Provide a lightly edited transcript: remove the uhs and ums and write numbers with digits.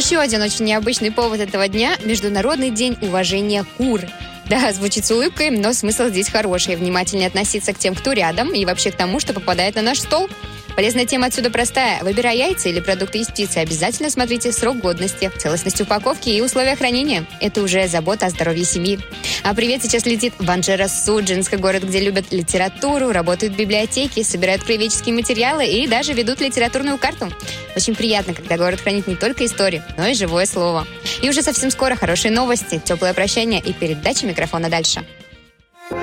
Еще один очень необычный повод этого дня – Международный день уважения кур. Да, звучит с улыбкой, но смысл здесь хороший. Внимательнее относиться к тем, кто рядом, и вообще к тому, что попадает на наш стол. Полезная тема отсюда простая. Выбирая яйца или продукты из птицы, обязательно смотрите срок годности, целостность упаковки и условия хранения. Это уже забота о здоровье семьи. А привет сейчас летит в Анжеро-Судженск, город, где любят литературу, работают библиотеки, собирают краеведческие материалы и даже ведут литературную карту. Очень приятно, когда город хранит не только историю, но и живое слово. И уже совсем скоро хорошие новости, теплое прощание и передача микрофона дальше.